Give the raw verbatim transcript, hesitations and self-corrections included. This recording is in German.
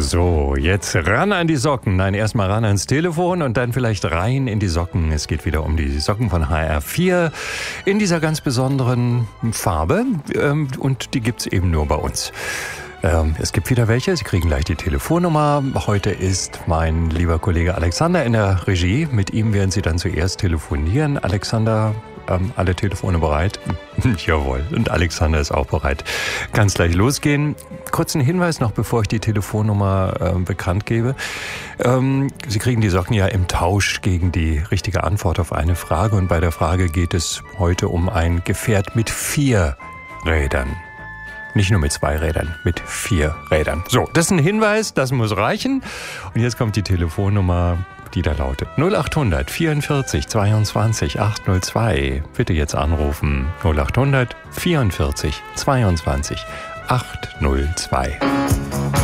So, jetzt ran an die Socken. Nein, erstmal ran ans Telefon und dann vielleicht rein in die Socken. Es geht wieder um die Socken von H R vier in dieser ganz besonderen Farbe. Und die gibt's eben nur bei uns. Es gibt wieder welche. Sie kriegen gleich die Telefonnummer. Heute ist mein lieber Kollege Alexander in der Regie. Mit ihm werden Sie dann zuerst telefonieren. Alexander, ähm, alle Telefone bereit? Jawohl. Und Alexander ist auch bereit. Kann es gleich losgehen. Kurzen Hinweis noch, bevor ich die Telefonnummer äh, bekannt gebe. Ähm, Sie kriegen die Socken ja im Tausch gegen die richtige Antwort auf eine Frage. Und bei der Frage geht es heute um ein Gefährt mit vier Rädern. Nicht nur mit zwei Rädern, mit vier Rädern. So, das ist ein Hinweis, das muss reichen. Und jetzt kommt die Telefonnummer, die da lautet null acht hundert vierundvierzig zweiundzwanzig achthundertzwei. Bitte jetzt anrufen. null acht hundert vierundvierzig zweiundzwanzig achthundertzwei.